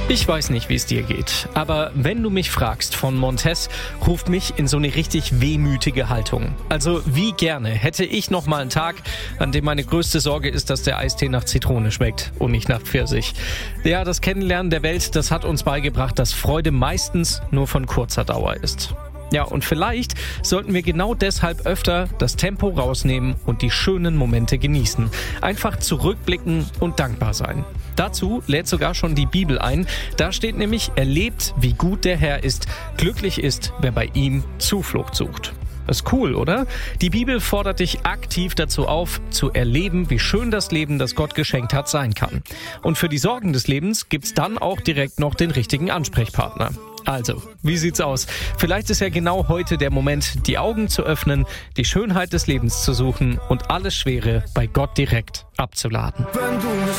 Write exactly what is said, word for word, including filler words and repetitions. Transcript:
Ich weiß nicht, wie es dir geht, aber wenn du mich fragst von Montez, ruft mich in so eine richtig wehmütige Haltung. Also wie gerne hätte ich noch mal einen Tag, an dem meine größte Sorge ist, dass der Eistee nach Zitrone schmeckt und nicht nach Pfirsich. Ja, das Kennenlernen der Welt, das hat uns beigebracht, dass Freude meistens nur von kurzer Dauer ist. Ja, und vielleicht sollten wir genau deshalb öfter das Tempo rausnehmen und die schönen Momente genießen. Einfach zurückblicken und dankbar sein. Dazu lädt sogar schon die Bibel ein. Da steht nämlich, erlebt, wie gut der Herr ist. Glücklich ist, wer bei ihm Zuflucht sucht. Das ist cool, oder? Die Bibel fordert dich aktiv dazu auf, zu erleben, wie schön das Leben, das Gott geschenkt hat, sein kann. Und für die Sorgen des Lebens gibt's dann auch direkt noch den richtigen Ansprechpartner. Also, wie sieht's aus? Vielleicht ist ja genau heute der Moment, die Augen zu öffnen, die Schönheit des Lebens zu suchen und alles Schwere bei Gott direkt abzuladen. Wenn du